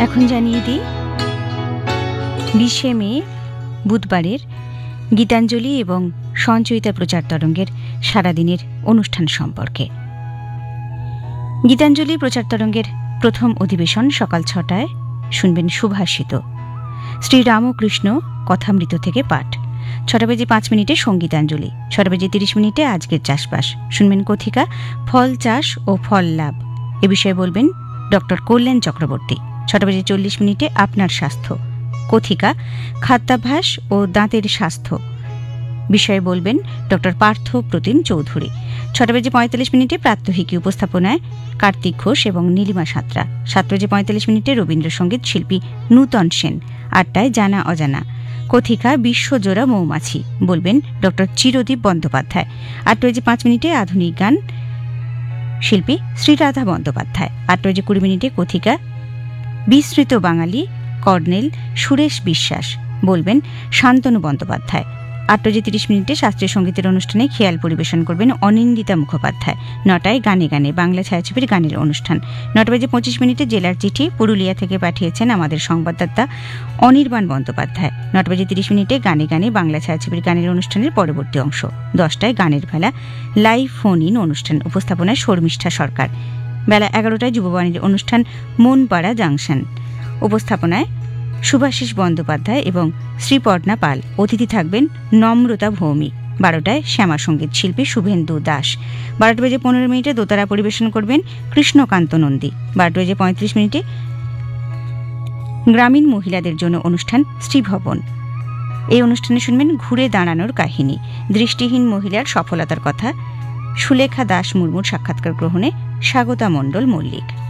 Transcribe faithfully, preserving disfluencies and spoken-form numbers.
এখন জানিয়ে দিই বিশে মে বুধবারের গীতাঞ্জলি এবং সঞ্চয়িতা প্রচার তরঙ্গের সারাদিনের অনুষ্ঠান সম্পর্কে। গীতাঞ্জলি প্রচার তরঙ্গের প্রথম অধিবেশন সকাল ছটায় শুনবেন সুভাষিত, শ্রীরামকৃষ্ণ কথামৃত থেকে পাঠ। ছটা বেজে পাঁচ মিনিটে সঙ্গীতাঞ্জলি। ছটা বেজে তিরিশ মিনিটে আজকের চাষবাস শুনবেন কথিকা ফল চাষ ও ফল লাভ, এ বিষয়ে বলবেন ডক্টর কল্যাণ চক্রবর্তী। ছটা বেজে চল্লিশ মিনিটে আপনার স্বাস্থ্য, কথিকা খাদ্যাভ্যাস ও দাঁতের স্বাস্থ্য বিষয়ে বলবেন ডক্টর পার্থ প্রতিম চৌধুরী। ছটা বেজে পঁয়তাল্লিশ মিনিটে প্রাত্যহিকী উপস্থাপনায় কার্তিক ঘোষ এবং নীলিমা সাঁতরা। সাত বেজে পঁয়তাল্লিশ মিনিটে রবীন্দ্রসঙ্গীত শিল্পী নূতন সেন। আটটায় জানা অজানা, কথিকা বিশ্বজোড়া মৌমাছি, বলবেন ডক্টর চিরদীপ বন্দ্যোপাধ্যায়। আট বেজে পাঁচ মিনিটে আধুনিক গান, শিল্পী শ্রীরাধা বন্দ্যোপাধ্যায়। আট বেজে কুড়ি মিনিটে কথিকা বিস্মৃত বাঙালি, কর্নেল সুরেশ বিশ্বাস, বলবেন শান্তনু বন্দ্যোপাধ্যায়। আট বেজে তিরিশ মিনিটে শাস্ত্রীয় সঙ্গীতের অনুষ্ঠানে খেয়াল পরিবেশন করবেন অনিন্দিতা মুখোপাধ্যায়। নটায় গানে গানে বাংলা ছায়াছবির গানের অনুষ্ঠান। নটা বেজে পঁচিশ মিনিটে জেলার চিঠি পুরুলিয়া থেকে পাঠিয়েছেন আমাদের সংবাদদাতা অনির্বাণ বন্দ্যোপাধ্যায়। নটা বেজে তিরিশ মিনিটে গানে গানে বাংলা ছায়াছবির গানের অনুষ্ঠানের পরবর্তী অংশ। দশটায় গানের বেলা লাইভ ফোন ইন অনুষ্ঠান, উপস্থাপনায় শর্মিষ্ঠা সরকার। বেলা এগারোটায় যুববাণীর অনুষ্ঠান মনপাড়া জাংশন, উপস্থাপনায় শুভাশিস বন্দ্যোপাধ্যায় এবং শ্রীপর্ণা পাল। অতিথি থাকবেন নম্রতা ভৌমিক। বারোটায় শ্যামা সঙ্গীত শিল্পী শুভেন্দু দাস। বারোটা বেজে পনেরো মিনিটে দোতারা পরিবেশন করবেন কৃষ্ণকান্ত নন্দী। বারোটা বেজে পঁয়ত্রিশ মিনিটে গ্রামীণ মহিলাদের জন্য অনুষ্ঠান শ্রীভবন। এই অনুষ্ঠানে শুনবেন ঘুরে দাঁড়ানোর কাহিনী, দৃষ্টিহীন মহিলার সফলতার কথা। সুলেখা দাস মুর্মুর সাক্ষাৎকার গ্রহণে স্বাগতা মণ্ডল মল্লিক।